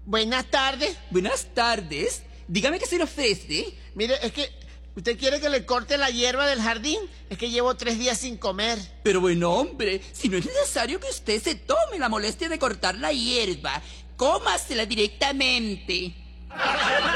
Buenas tardes. Buenas tardes. Dígame qué se le ofrece. Mire, es que usted quiere que le corte la hierba del jardín. Es que llevo 3 días sin comer. Pero bueno, hombre, si no es necesario que usted se tome la molestia de cortar la hierba, cómasela directamente.